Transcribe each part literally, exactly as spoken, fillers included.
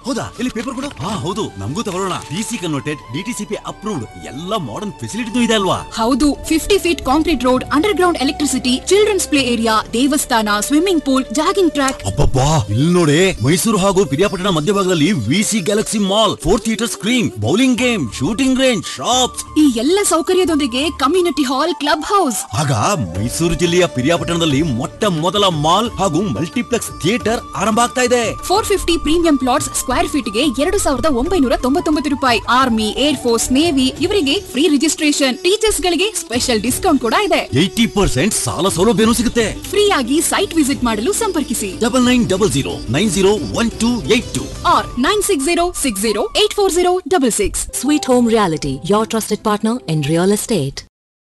ಹೌದಾ, ಇಲ್ಲಿ ಪೇಪರ್ ಕೊಡು. ಹಾ ಹೌದು, ನಮಗೂ ತಗೊಳ್ಳೋಣ. ಡಿಸಿ ಕನ್ವರ್ಟೆಡ್, ಡಿಟಿಸಿಪಿ ಅಪ್ರೂವ್ಡ್, ಎಲ್ಲ ಮಾಡರ್ನ್ ಫೆಸಿಲಿಟಿನೂ ಇದೆ ಅಲ್ವಾ? ಹೌದು, fifty feet concrete road, under ground electricity, children's play area, ದೇವಸ್ಥಾನ, ಸ್ವಿಮ್ಮಿಂಗ್ ಪೂಲ್, ಜಾಗಿಂಗ್ ಟ್ರ್ಯಾಕ್. ಅಬ್ಬಬ್ಬಾ, ಇಲ್ಲಿ ನೋಡಿ, ಮೈಸೂರು ಹಾಗೂ ಪಿರಿಯಾಪಟ್ಟಣ ಮಧ್ಯಭಾಗದಲ್ಲಿ VC Galaxy mall, four theatre screen, bowling game, shooting range, shops, ಈ ಎಲ್ಲ ಸೌಕರ್ಯದೊಂದಿಗೆ ಕಮ್ಯುನಿಟಿ ಹಾಲ್, ಕ್ಲಬ್ ಹೌಸ್. ಆಗ ಮೈಸೂರು ಜಿಲ್ಲೆಯ ಪಿರಿಯಾಪಟ್ಟಣದಲ್ಲಿ ಮೊಟ್ಟ ಮೊದಲ ಮಾಲ್ ಹಾಗೂ ಮಲ್ಟಿಪ್ಲೆಕ್ಸ್ ಥಿಯೇಟರ್ ಆರಂಭ ಆಗ್ತಾ ಇದೆ. Four fifty premium plots square feet ಗೆ ಎರಡು ಸಾವಿರದ ಒಂಬೈನೂರ ತೊಂಬತ್ತೊಂಬತ್ತು ರೂಪಾಯಿ. ಆರ್ಮಿ, ಏರ್ ಫೋರ್ಸ್, ನೇವಿ ಇವರಿಗೆ ಫ್ರೀ ರಿಜಿಸ್ಟ್ರೇಷನ್. ಟೀಚರ್ಸ್ ಗಳಿಗೆ ಸ್ಪೆಷಲ್ ಡಿಸ್ಕೌಂಟ್ ಕೂಡ ಇದೆ. ಏಯ್ಟಿ ಪರ್ಸೆಂಟ್ ಸಾಲ ಸೌಲಭ್ಯನೂ ಸಿಗುತ್ತೆ. ಫ್ರೀ ಆಗಿ ಸೈಟ್ ವಿಸಿಟ್ ಮಾಡಲು ಸಂಪರ್ಕಿಸಿ double nine double zero nine zero one two eight two R nine six zero six zero eight four zero double six. Sweet Home Reality, your trusted partner in real estate.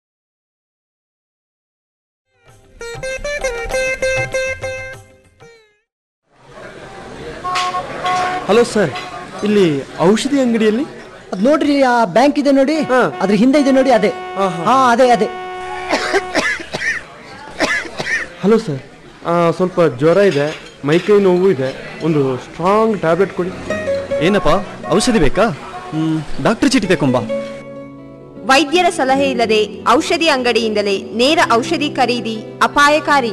Hello sir, ಇಲ್ಲಿ ಔಷಧಿ ಅಂಗಡಿಯಲ್ಲಿ ಅದ್ ನೋಡ್ರಿ, ಆ bank ಇದೆ ನೋಡಿ, ಅದ್ರ ಹಿಂದೆ ಇದೆ ನೋಡಿ, ಅದೇ. ಹಾ ಅದೇ ಅದೇ. ಹಲೋ ಸರ್, ಸ್ವಲ್ಪ ಜ್ವರ ಇದೆ, ಮೈಕೈ ನೋವು ಇದೆ, ಒಂದು ಸ್ಟ್ರಾಂಗ್ ಟ್ಯಾಬ್ಲೆಟ್ ಕೊಡಿ. ಏನಪ್ಪ, ಔಷಧಿ ಬೇಕಾ? ಡಾಕ್ಟರ್ ಚೀಟಿ ತಕೊಂಬಾ. ವೈದ್ಯರ ಸಲಹೆ ಇಲ್ಲದೆ ಔಷಧಿ ಅಂಗಡಿಯಿಂದಲೇ ನೇರ ಔಷಧಿ ಖರೀದಿ ಅಪಾಯಕಾರಿ.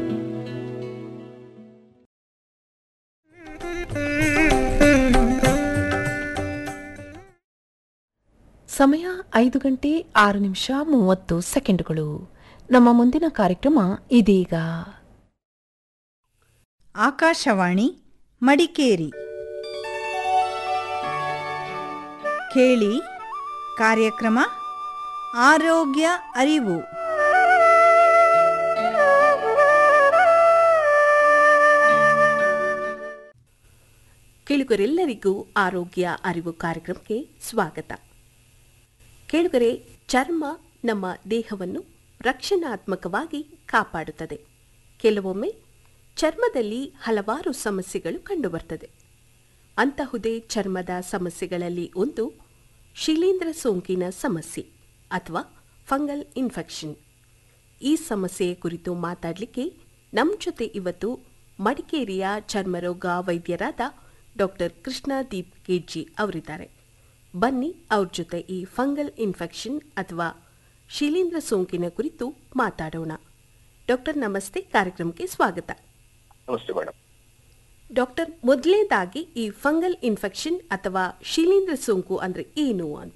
ಸಮಯ ಐದು ಗಂಟೆ ಆರು ನಿಮಿಷ ಮೂವತ್ತು ಸೆಕೆಂಡುಗಳು. ನಮ್ಮ ಮುಂದಿನ ಕಾರ್ಯಕ್ರಮ ಇದೀಗ. ಆಕಾಶವಾಣಿ ಮಡಿಕೇರಿ. ಕೇಳಿ ಕಾರ್ಯಕ್ರಮ ಆರೋಗ್ಯ ಅರಿವು. ಕೇಳುಗರೆಲ್ಲರಿಗೂ ಆರೋಗ್ಯ ಅರಿವು ಕಾರ್ಯಕ್ರಮಕ್ಕೆ ಸ್ವಾಗತ. ಕೇಳುಗರೆ, ಚರ್ಮ ನಮ್ಮ ದೇಹವನ್ನು ರಕ್ಷಣಾತ್ಮಕವಾಗಿ ಕಾಪಾಡುತ್ತದೆ. ಕೆಲವೊಮ್ಮೆ ಚರ್ಮದಲ್ಲಿ ಹಲವಾರು ಸಮಸ್ಯೆಗಳು ಕಂಡುಬರ್ತದೆ. ಅಂತಹುದೇ ಚರ್ಮದ ಸಮಸ್ಯೆಗಳಲ್ಲಿ ಒಂದು ಶಿಲೀಂಧ್ರ ಸೋಂಕಿನ ಸಮಸ್ಯೆ ಅಥವಾ ಫಂಗಲ್ ಇನ್ಫೆಕ್ಷನ್. ಈ ಸಮಸ್ಯೆಯ ಕುರಿತು ಮಾತಾಡಲಿಕ್ಕೆ ನಮ್ಮ ಜೊತೆ ಇವತ್ತು ಮಡಿಕೇರಿಯ ಚರ್ಮರೋಗ ವೈದ್ಯರಾದ ಡಾಕ್ಟರ್ ಕೃಷ್ಣದೀಪ್ ಕೆಜಿ ಅವರಿದ್ದಾರೆ. ಬನ್ನಿ ಅವ್ರ ಜೊತೆ ಈ ಫಂಗಲ್ ಇನ್ಫೆಕ್ಷನ್ ಅಥವಾ ಶಿಲೀಂಧ್ರ ಸೋಂಕಿನ ಕುರಿತು ಮಾತಾಡೋಣ. ಡಾಕ್ಟರ್ ನಮಸ್ತೆ, ಕಾರ್ಯಕ್ರಮಕ್ಕೆ ಸ್ವಾಗತ. ನಮಸ್ತೆ ಮೇಡಮ್. ಡಾಕ್ಟರ್, ಮೊದಲನೇದಾಗಿ ಈ ಫಂಗಲ್ ಇನ್ಫೆಕ್ಷನ್ ಅಥವಾ ಶಿಲೀಂಧ್ರ ಸೋಂಕು ಅಂದ್ರೆ ಏನು ಅಂತ?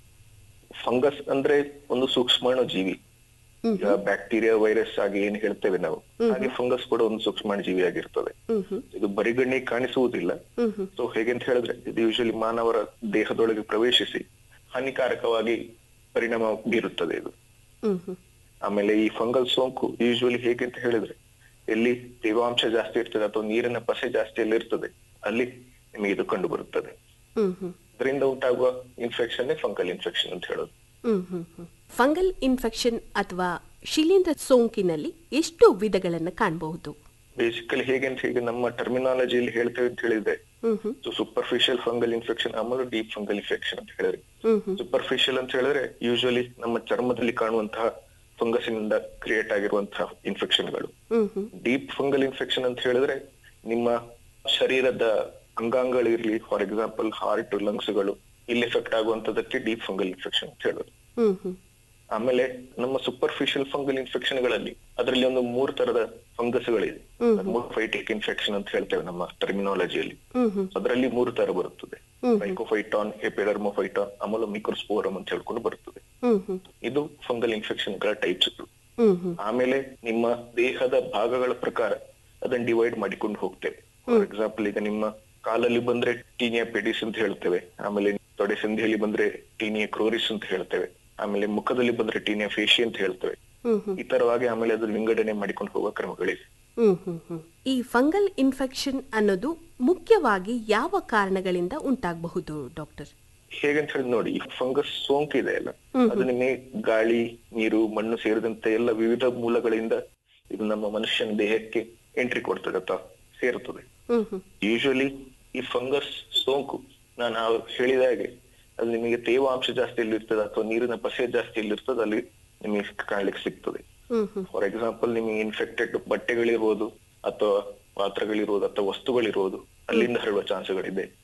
ಫಂಗಸ್ ಅಂದ್ರೆ ಒಂದು ಸೂಕ್ಷ್ಮಾಣು ಜೀವಿ. ಬ್ಯಾಕ್ಟೀರಿಯಾ, ವೈರಸ್ ಆಗಿ ಏನ್ ಹೇಳ್ತೇವೆ ನಾವು, ಹಾಗೆ ಫಂಗಸ್ ಕೂಡ ಒಂದು ಸೂಕ್ಷ್ಮಾಣು ಜೀವಿ ಆಗಿರ್ತದೆ. ಇದು ಬರಿಗಣ್ಣಿಗೆ ಕಾಣಿಸುವುದಿಲ್ಲ. ಸೊ ಹೇಗೆಂತ ಹೇಳಿದ್ರೆ, ಇದು ಯೂಶಲಿ ಮಾನವರ ದೇಹದೊಳಗೆ ಪ್ರವೇಶಿಸಿ ಹಾನಿಕಾರಕವಾಗಿ ಪರಿಣಾಮ ಬೀರುತ್ತದೆ ಇದು. ಆಮೇಲೆ ಈ ಫಂಗಲ್ ಸೋಂಕು ಯೂಶಲಿ ಹೇಗೆ ಅಂತ ಹೇಳಿದ್ರೆ, ಎಲ್ಲಿ ತೇವಾಂಶ ಜಾಸ್ತಿ ಇರ್ತದೆ ಅಥವಾ ನೀರಿನ ಪಸೆ ಜಾಸ್ತಿ ಎಲ್ಲಿ ಇರ್ತದೆ ಅಲ್ಲಿ ನಿಮಗೆ ಇದು ಕಂಡು ಬರುತ್ತದೆ. ಇದರಿಂದ ಉಂಟಾಗುವ ಇನ್ಫೆಕ್ಷನ್ ಫಂಗಲ್ ಇನ್ಫೆಕ್ಷನ್ ಅಂತ ಹೇಳೋದು. ಫಂಗಲ್ ಇನ್ಫೆಕ್ಷನ್ ಅಥವಾ ಶಿಲೀಂಧ್ರ ಸೋಂಕಿನಲ್ಲಿ ಎಷ್ಟು ವಿಧಗಳನ್ನ ಕಾಣಬಹುದು? ಬೇಸಿಕಲಿ ಹೇಗೆ ಅಂತ ಹೇಗೆ ನಮ್ಮ ಟರ್ಮಿನಾಲಜಿಯಲ್ಲಿ ಹೇಳ್ತೇವೆ ಅಂತ ಹೇಳಿದ್ರೆ, ಸೂಪರ್ಫಿಷಿಯಲ್ ಫಂಗಲ್ ಇನ್ಫೆಕ್ಷನ್ ಆಮೇಲೆ ಡೀಪ್ ಫಂಗಲ್ ಇನ್ಫೆಕ್ಷನ್ ಅಂತ ಹೇಳಿದ್ರೆ, ಸೂಪರ್ಫಿಷಿಯಲ್ ಅಂತ ಹೇಳಿದ್ರೆ ಯೂಶಲಿ ನಮ್ಮ ಚರ್ಮದಲ್ಲಿ ಕಾಣುವಂತಹ ಫಂಗಸ್ನಿಂದ ಕ್ರಿಯೇಟ್ ಆಗಿರುವಂತಹ ಇನ್ಫೆಕ್ಷನ್ಗಳು. ಡೀಪ್ ಫಂಗಲ್ ಇನ್ಫೆಕ್ಷನ್ ಅಂತ ಹೇಳಿದ್ರೆ ನಿಮ್ಮ ಶರೀರದ ಅಂಗಾಂಗಗಳಿರ್ಲಿ, ಫಾರ್ ಎಕ್ಸಾಂಪಲ್ ಹಾರ್ಟ್, ಲಂಗ್ಸ್ ಗಳು, ಇಲ್ಲಿ ಎಫೆಕ್ಟ್ ಆಗುವಂತದಕ್ಕೆ ಡೀಪ್ ಫಂಗಲ್ ಇನ್ಫೆಕ್ಷನ್ ಅಂತ ಹೇಳೋದು. ಆಮೇಲೆ ನಮ್ಮ ಸೂಪರ್ಫಿಷಿಯಲ್ ಫಂಗಲ್ ಇನ್ಫೆಕ್ಷನ್ ಗಳಲ್ಲಿ ಅದರಲ್ಲಿ ಒಂದು ಮೂರ್ ತರದ ಫಂಗಸ್ಗಳಿದೆ. ಮೈಕೋಫೈಟಿಕ್ ಇನ್ಫೆಕ್ಷನ್ ಅಂತ ಹೇಳ್ತೇವೆ ನಮ್ಮ ಟರ್ಮಿನಾಲಜಿಯಲ್ಲಿ. ಅದರಲ್ಲಿ ಮೂರು ತರ ಬರುತ್ತದೆ. ಮೈಕೋಫೈಟಾನ್, ಎಪಿಡರ್ಮೋಫೈಟಾನ್, ಆಮೇಲೆ ಮೈಕ್ರೋಸ್ಪೋರಮ್ ಅಂತ ಹೇಳ್ಕೊಂಡು ಬರುತ್ತದೆ. ಇದು ಫಂಗಲ್ ಇನ್ಫೆಕ್ಷನ್ ಗಳ ಟೈಪ್ಸ್. ಆಮೇಲೆ ನಿಮ್ಮ ದೇಹದ ಭಾಗಗಳ ಪ್ರಕಾರ ಅದನ್ನ ಡಿವೈಡ್ ಮಾಡಿಕೊಂಡು ಹೋಗ್ತೇವೆ. ಫಾರ್ ಎಕ್ಸಾಂಪಲ್, ಈಗ ನಿಮ್ಮ ಕಾಲಲ್ಲಿ ಬಂದ್ರೆ ಟೀನಿಯಾ ಪೆಡಿಸ್ ಅಂತ ಹೇಳ್ತೇವೆ. ಆಮೇಲೆ ತೊಡೆ ಸಂಧಿಯಲ್ಲಿ ಬಂದ್ರೆ ಟೀನಿಯಾ ಕ್ರೋರಿಸ್ ಅಂತ ಹೇಳ್ತೇವೆ. ಆಮೇಲೆ ಮುಖದಲ್ಲಿ ಬಂದ್ರೆ ಟೀನಿಯಾ ಫೇಶಿ ಅಂತ ಹೇಳ್ತೇವೆ. ಈ ತರವಾಗಿ ಆಮೇಲೆ ಅದು ವಿಂಗಡಣೆ ಮಾಡಿಕೊಂಡು ಹೋಗುವ ಕ್ರಮಗಳಿವೆ. ಈ ಫಂಗಲ್ ಇನ್ಫೆಕ್ಷನ್ ಅನ್ನೋದು ಮುಖ್ಯವಾಗಿ ಯಾವ ಕಾರಣಗಳಿಂದ ಉಂಟಾಗಬಹುದು ಡಾಕ್ಟರ್? ಹೇಗಂತ ಹೇಳಿ ನೋಡಿ, ಈ ಫಂಗಸ್ ಸೋಂಕು ಇದೆ ಅಲ್ಲ, ಅದು ನಿಮಗೆ ಗಾಳಿ, ನೀರು, ಮಣ್ಣು ಸೇರಿದಂತೆ ಎಲ್ಲ ವಿವಿಧ ಮೂಲಗಳಿಂದ ಇದು ನಮ್ಮ ಮನುಷ್ಯನ ದೇಹಕ್ಕೆ ಎಂಟ್ರಿ ಕೊಡ್ತದೆ ಅಥವಾ ಸೇರುತ್ತದೆ. ಯೂಶಲಿ ಈ ಫಂಗಸ್ ಸೋಂಕು ನಾನು ಹೇಳಿದ ಹಾಗೆ ಅದು ನಿಮಗೆ ತೇವಾಂಶ ಜಾಸ್ತಿ ಎಲ್ಲಿರ್ತದೆ ಅಥವಾ ನೀರಿನ ಪಸೆ ಜಾಸ್ತಿ ಎಲ್ಲಿರ್ತದೆ ಅಲ್ಲಿ ನಿಮಗೆ ಕಾಣ್ಲಿಕ್ಕೆ ಸಿಗ್ತದೆ. ಫಾರ್ ಎಕ್ಸಾಂಪಲ್, ನಿಮಗೆ ಇನ್ಫೆಕ್ಟೆಡ್ ಬಟ್ಟೆಗಳಿರ್ಬೋದು ಅಥವಾ ಪಾತ್ರಗಳಿರ್ಬೋದು ಅಥವಾ ವಸ್ತುಗಳಿರ್ಬೋದು, ಅಲ್ಲಿಂದ ಹರಡುವ ಚಾನ್ಸ್ಗಳಿದೆ.